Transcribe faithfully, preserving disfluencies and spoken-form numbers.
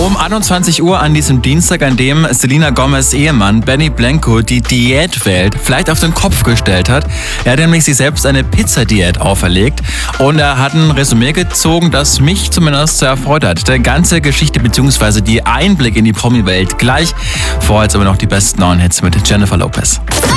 Um einundzwanzig Uhr an diesem Dienstag, an dem Selena Gomez Ehemann Benny Blanco die Diätwelt vielleicht auf den Kopf gestellt hat. Er hat nämlich sich selbst eine Pizzadiät auferlegt und er hat ein Resümee gezogen, das mich zumindest sehr erfreut hat. Die ganze Geschichte bzw. die Einblick in die Promi-Welt gleich. Vorher jetzt aber noch die besten neuen Hits mit Jennifer Lopez.